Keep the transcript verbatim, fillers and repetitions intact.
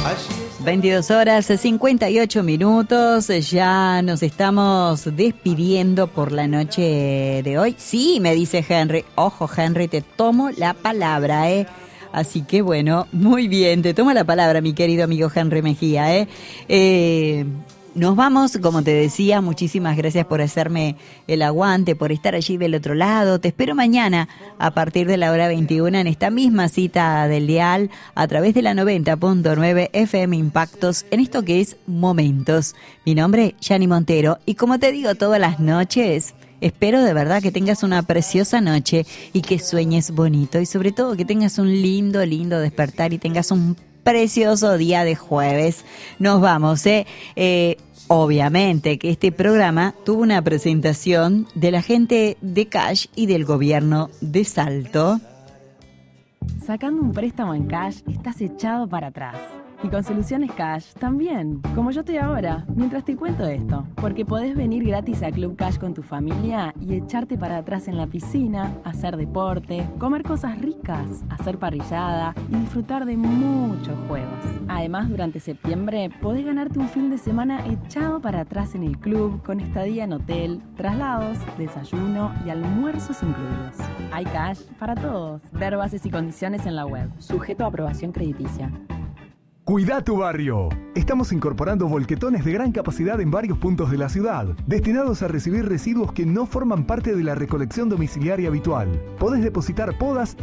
veintidós horas cincuenta y ocho minutos, ya nos estamos despidiendo por la noche de hoy. Sí, me dice Henry, ojo Henry, te tomo la palabra, ¿eh? Así que bueno, muy bien, te tomo la palabra, mi querido amigo Henry Mejía, ¿eh? Eh... Nos vamos, como te decía, muchísimas gracias por hacerme el aguante, por estar allí del otro lado. Te espero mañana a partir de la hora veintiuna en esta misma cita del dial a través de la noventa punto nueve F M Impactos en esto que es Momentos. Mi nombre es Yani Montero y como te digo todas las noches, espero de verdad que tengas una preciosa noche y que sueñes bonito y sobre todo que tengas un lindo, lindo despertar y tengas un precioso día de jueves. Nos vamos, ¿eh? eh Obviamente que este programa tuvo una presentación de la gente de Cash y del gobierno de Salto. Sacando un préstamo en Cash, estás echado para atrás. Y con Soluciones Cash también, como yo estoy ahora, mientras te cuento esto. Porque podés venir gratis a Club Cash con tu familia y echarte para atrás en la piscina, hacer deporte, comer cosas ricas, hacer parrillada y disfrutar de muchos juegos. Además, durante septiembre podés ganarte un fin de semana echado para atrás en el club con estadía en hotel, traslados, desayuno y almuerzos incluidos. Hay Cash para todos. Ver bases y condiciones en la web. Sujeto a aprobación crediticia. Cuida tu barrio. Estamos incorporando volquetones de gran capacidad en varios puntos de la ciudad, destinados a recibir residuos que no forman parte de la recolección domiciliaria habitual. Podés depositar podas